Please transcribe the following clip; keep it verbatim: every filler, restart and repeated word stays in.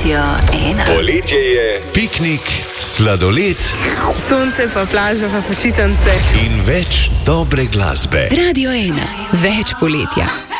Radio ena. Poletje je, piknik, sladoled, sonce pa plaža pa počitnice in več dobre glasbe. Radio ena. Več poletja.